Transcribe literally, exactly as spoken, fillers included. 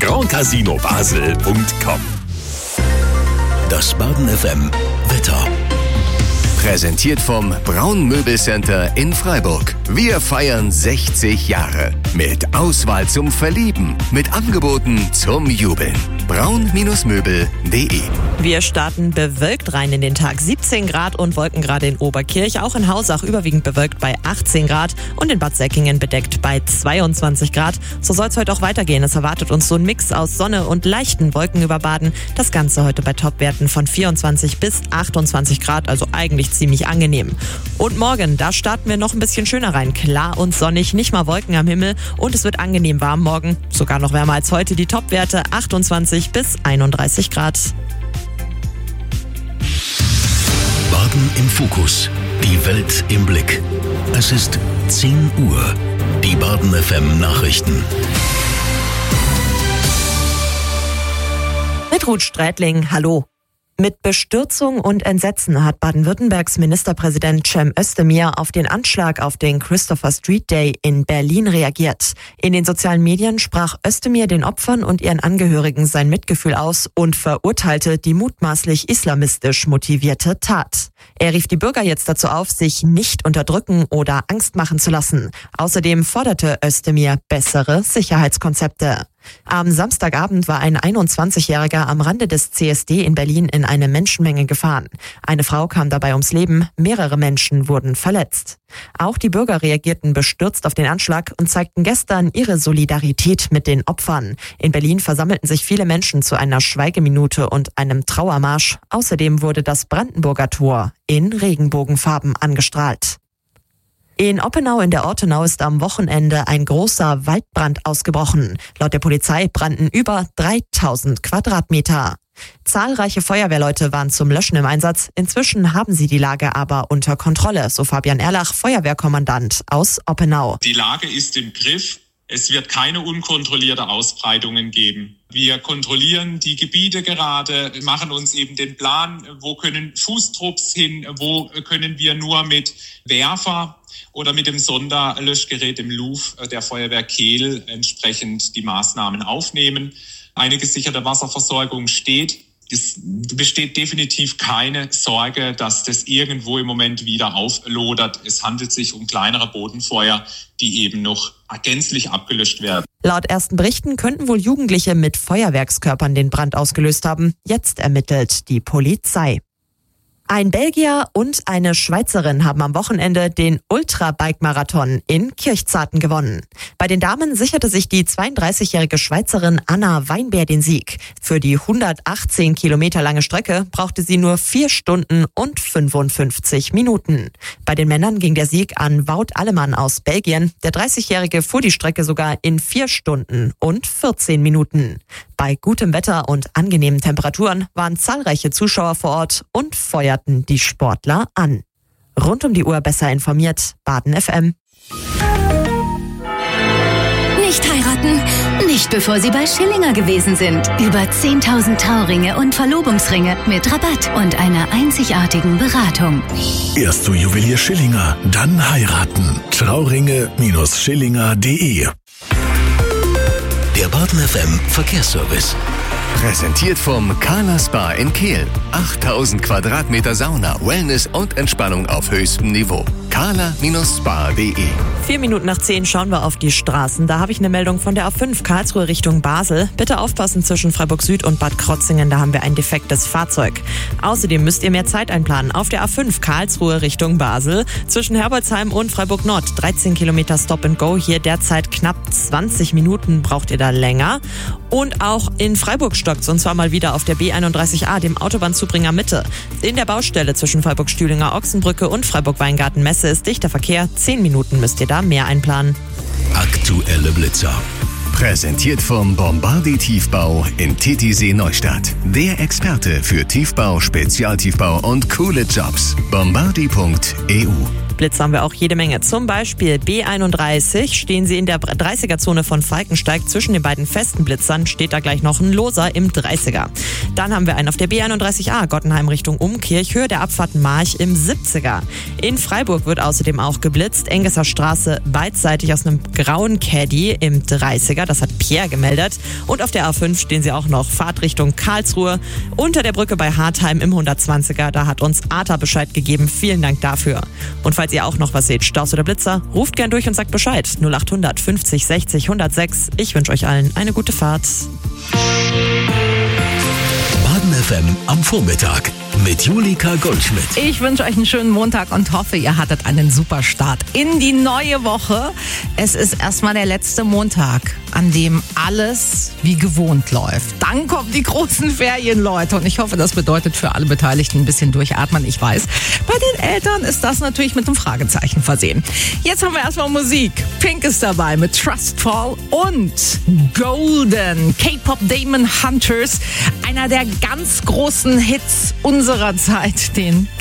grand casino basel punkt com. Das Baden F M Wetter. Präsentiert vom Braun Möbelcenter in Freiburg. Wir feiern sechzig Jahre. Mit Auswahl zum Verlieben. Mit Angeboten zum Jubeln. braun Möbel punkt de. Wir starten bewölkt rein in den Tag. siebzehn Grad und Wolkengrade in Oberkirch. Auch in Hausach überwiegend bewölkt bei achtzehn Grad. Und in Bad Säckingen bedeckt bei zweiundzwanzig Grad. So soll es heute auch weitergehen. Es erwartet uns so ein Mix aus Sonne und leichten Wolkenüberbaden. Das Ganze heute bei Topwerten von vierundzwanzig bis achtundzwanzig Grad. Also eigentlich ziemlich angenehm. Und morgen, da starten wir noch ein bisschen schöner rein. Klar und sonnig, nicht mal Wolken am Himmel. Und es wird angenehm warm morgen. Sogar noch wärmer als heute. Die Topwerte achtundzwanzig bis einunddreißig Grad. Baden im Fokus. Die Welt im Blick. Es ist zehn Uhr. Die Baden F M Nachrichten. Mit Ruth Strätling, hallo. Mit Bestürzung und Entsetzen hat Baden-Württembergs Ministerpräsident Cem Özdemir auf den Anschlag auf den Christopher Street Day in Berlin reagiert. In den sozialen Medien sprach Özdemir den Opfern und ihren Angehörigen sein Mitgefühl aus und verurteilte die mutmaßlich islamistisch motivierte Tat. Er rief die Bürger jetzt dazu auf, sich nicht unterdrücken oder Angst machen zu lassen. Außerdem forderte Özdemir bessere Sicherheitskonzepte. Am Samstagabend war ein einundzwanzigjähriger am Rande des C S D in Berlin in eine Menschenmenge gefahren. Eine Frau kam dabei ums Leben, mehrere Menschen wurden verletzt. Auch die Bürger reagierten bestürzt auf den Anschlag und zeigten gestern ihre Solidarität mit den Opfern. In Berlin versammelten sich viele Menschen zu einer Schweigeminute und einem Trauermarsch. Außerdem wurde das Brandenburger Tor in Regenbogenfarben angestrahlt. In Oppenau in der Ortenau ist am Wochenende ein großer Waldbrand ausgebrochen. Laut der Polizei brannten über dreitausend Quadratmeter. Zahlreiche Feuerwehrleute waren zum Löschen im Einsatz. Inzwischen haben sie die Lage aber unter Kontrolle, so Fabian Erlach, Feuerwehrkommandant aus Oppenau. Die Lage ist im Griff. Es wird keine unkontrollierte Ausbreitungen geben. Wir kontrollieren die Gebiete gerade, machen uns eben den Plan, wo können Fußtrupps hin, wo können wir nur mit Werfer oder mit dem Sonderlöschgerät im L U F der Feuerwehr Kehl entsprechend die Maßnahmen aufnehmen. Eine gesicherte Wasserversorgung steht. Es besteht definitiv keine Sorge, dass das irgendwo im Moment wieder auflodert. Es handelt sich um kleinere Bodenfeuer, die eben noch gänzlich abgelöscht werden. Laut ersten Berichten könnten wohl Jugendliche mit Feuerwerkskörpern den Brand ausgelöst haben. Jetzt ermittelt die Polizei. Ein Belgier und eine Schweizerin haben am Wochenende den Ultra-Bike-Marathon in Kirchzarten gewonnen. Bei den Damen sicherte sich die zweiunddreißigjährige Schweizerin Anna Weinbär den Sieg. Für die hundertachtzehn Kilometer lange Strecke brauchte sie nur vier Stunden und fünfundfünfzig Minuten. Bei den Männern ging der Sieg an Wout Allemann aus Belgien. Der dreißigjährige fuhr die Strecke sogar in vier Stunden und vierzehn Minuten. Bei gutem Wetter und angenehmen Temperaturen waren zahlreiche Zuschauer vor Ort und feuerten die Sportler an. Rund um die Uhr besser informiert, Baden F M. Nicht heiraten, nicht bevor Sie bei Schillinger gewesen sind. Über zehntausend Trauringe und Verlobungsringe mit Rabatt und einer einzigartigen Beratung. Erst zu Juwelier Schillinger, dann heiraten. Trauringe Schillinger punkt de. Der Baden F M Verkehrsservice. Präsentiert vom Carla Spa in Kehl. achttausend Quadratmeter Sauna, Wellness und Entspannung auf höchstem Niveau. carla Spa punkt de. Vier Minuten nach zehn schauen wir auf die Straßen. Da habe ich eine Meldung von der A fünf Karlsruhe Richtung Basel. Bitte aufpassen zwischen Freiburg Süd und Bad Krotzingen, da haben wir ein defektes Fahrzeug. Außerdem müsst ihr mehr Zeit einplanen. Auf der A fünf Karlsruhe Richtung Basel. Zwischen Herbolzheim und Freiburg Nord dreizehn Kilometer Stop and Go. Hier derzeit knapp zwanzig Minuten braucht ihr da länger. Und auch in Freiburg stockt's, und zwar mal wieder auf der B einunddreißig A, dem Autobahnzubringer Mitte. In der Baustelle zwischen Freiburg-Stühlinger Ochsenbrücke und Freiburg-Weingarten-Messe ist dichter Verkehr. Zehn Minuten müsst ihr da mehr einplanen. Aktuelle Blitzer. Präsentiert vom Bombardi Tiefbau in Titisee Neustadt. Der Experte für Tiefbau, Spezialtiefbau und coole Jobs. bombardi punkt e u. Blitze haben wir auch jede Menge. Zum Beispiel B einunddreißig stehen Sie in der dreißiger-Zone von Falkensteig. Zwischen den beiden festen Blitzern steht da gleich noch ein Loser im dreißiger. Dann haben wir einen auf der B einunddreißig A, Gottenheim Richtung Umkirch, Höhe der Abfahrt March im siebziger. In Freiburg wird außerdem auch geblitzt. Engesser Straße beidseitig aus einem grauen Caddy im dreißiger. Das hat Pierre gemeldet. Und auf der A fünf stehen Sie auch noch Fahrtrichtung Karlsruhe. Unter der Brücke bei Hartheim im hundertzwanziger. Da hat uns Arta Bescheid gegeben. Vielen Dank dafür. Und falls ihr auch noch was seht, Staus oder Blitzer, ruft gern durch und sagt Bescheid. null achthundert fünfzig sechzig hundertsechs. Ich wünsche euch allen eine gute Fahrt. Baden F M am Vormittag mit Julika Goldschmidt. Ich wünsche euch einen schönen Montag und hoffe, ihr hattet einen super Start in die neue Woche. Es ist erstmal der letzte Montag, an dem alles wie gewohnt läuft. Dann kommen die großen Ferien, Leute. Und ich hoffe, das bedeutet für alle Beteiligten ein bisschen durchatmen. Ich weiß, bei den Eltern ist das natürlich mit einem Fragezeichen versehen. Jetzt haben wir erstmal Musik. Pink ist dabei mit Trustfall und Golden. K-Pop Demon Hunters. Einer der ganz großen Hits unserer Zeit, den